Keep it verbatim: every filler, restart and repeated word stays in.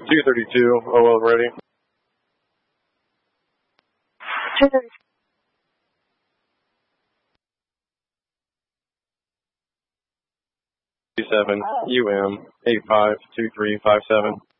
two thirty-two, O L ready. two thirty-two. seven U M eight five two three five seven.